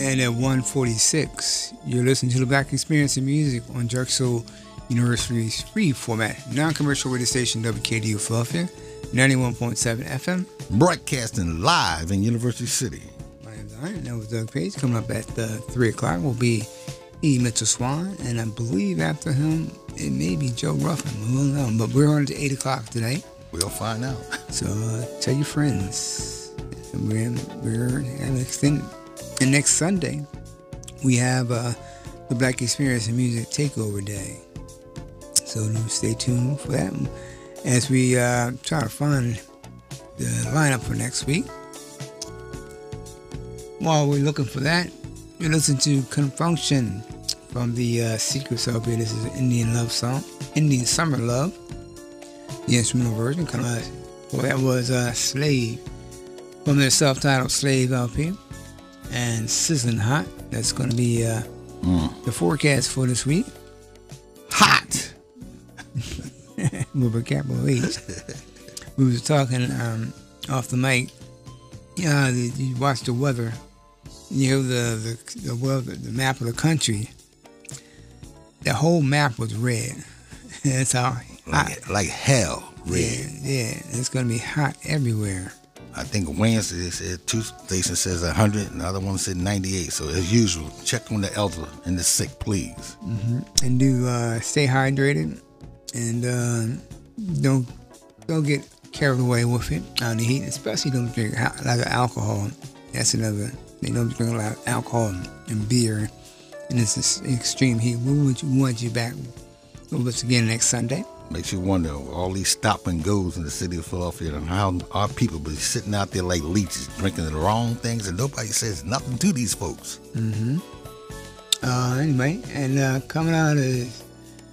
And at 1:46, you're listening to the Black Experience in Music on Drexel University's free format, non-commercial radio station WKDU Philadelphia, 91.7 FM. Broadcasting live in University City. My name's Ian. That was Doug Page. Coming up at 3 o'clock will be E. Mitchell Swan, and I believe after him it may be Joe Ruffin. We don't know, but we're on to 8 o'clock today. We'll find out. So tell your friends. We're having extended. And next Sunday, we have the Black Experience in Music Takeover Day. So stay tuned for that as we try to find the lineup for next week. While we're looking for that, you're listening to Confunction from the Secrets of it. This is an Indian love song, Indian Summer Love. The instrumental version coming out. Well, that was Slave from their self-titled Slave LP. And Sizzling Hot. That's going to be the forecast for this week. Hot! With a capital H. We was talking off the mic. You watch the weather. You know, the weather, the map of the country. The whole map was red. That's how hot. Like hell red. Yeah. It's going to be hot everywhere. I think Wednesday said 2 stations says 100 and the other one said 98. So as usual, check on the elder and the sick, please. Mm-hmm. And do stay hydrated and don't get carried away with it out in the heat. Especially don't drink a lot of alcohol. That's another. They don't drink a lot of alcohol and beer in this extreme heat. We want you back with us again next Sunday. Makes you wonder all these stop and goes in the city of Philadelphia and how our people be sitting out there like leeches, drinking the wrong things, and nobody says nothing to these folks. Mm-hmm. Anyway, and coming out of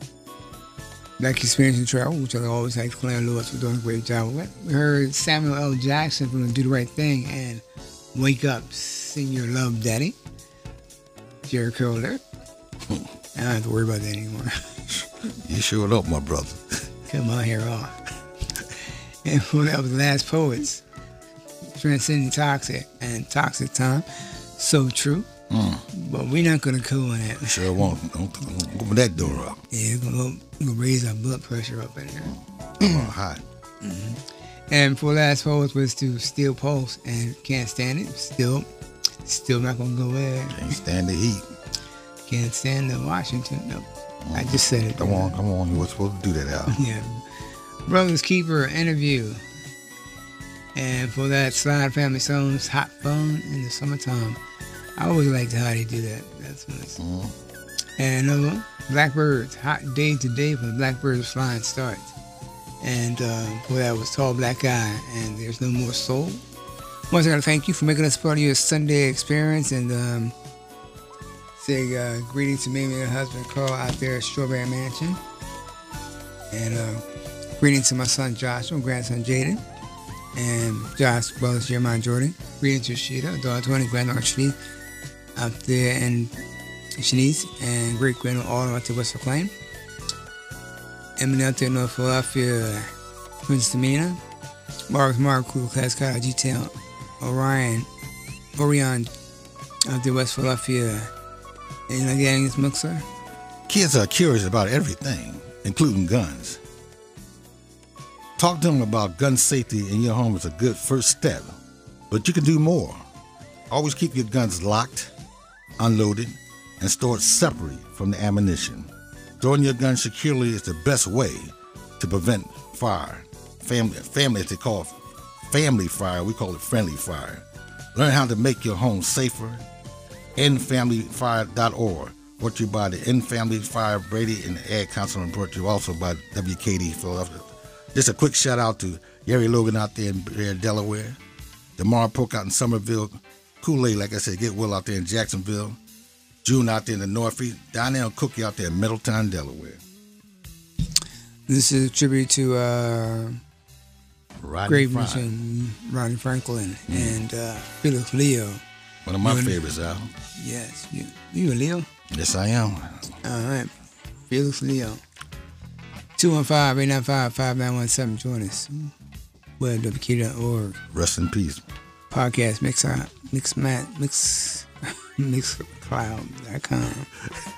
Black Experience and Travel, which I always like Claire Lewis for doing a great job with. We heard Samuel L. Jackson from Do the Right Thing and Wake Up, Sing Your Love Daddy. Jerry Curl there. I don't have to worry about that anymore. You sure don't, my brother. Cut my hair off. And that was Last Poets, Transcending Toxic and Toxic Time. So true. But we're not going to go on that. Sure won't. Don't open that door up. Yeah, we're going to raise our blood pressure up in there. Hot. Mm-hmm. And for Last Poets was to Steel Pulse and Can't Stand It. Still not going to go there. Can't stand the heat. Can't stand the Washington. Nope. I just said it. Come on. You were supposed to do that, Al. Yeah. Brothers Keeper interview. And for that, Slide Family Songs, Hot Phone in the Summertime. I always liked how they do that. That's nice. And another one, Blackbirds, Hot Day Today for the Blackbirds Flying Starts. And for that was Tall Black Guy and There's No More Soul. Once again, thank you for making us part of your Sunday experience and say greetings to Mamie and her husband Carl out there at Strawberry Mansion. And greetings to my son Joshua, grandson Jaden, and Josh's brothers Jeremiah and Jordan. Greetings to Sheeta, daughter 20, granddaughter Shanice out there, and Shanice, and great granddaughter all out to West Acclaim. Emily out there in North Philadelphia, Princess Tamina, Mark, Cool Class Car, G-Town, Orion out there West Philadelphia. And like getting this mixer? Kids are curious about everything, including guns. Talk to them about gun safety in your home is a good first step, but you can do more. Always keep your guns locked, unloaded, and stored separate from the ammunition. Storing your gun securely is the best way to prevent fire. Family, as they call it, family fire, we call it friendly fire. Learn how to make your home safer. EndFamilyFire.org. Brought to you by the End Family Fire Brady and the Ad Council, and brought to you also by WKD Philadelphia. Just a quick shout out to Gary Logan out there in Delaware, DeMar Polk out in Somerville, Kool-Aid, like I said, Get Will out there in Jacksonville, June out there in the Northeast, Donnell Cookie out there in Middletown, Delaware. This is a tribute to Rodney Franklin and Felix Leo. One of my favorites, Al. Yes. You a Leo? Yes, I am. All right. Felix Leo. 215-895-5917. Join us. Web.WK.org. Rest in peace. Podcast Mixcloud.com.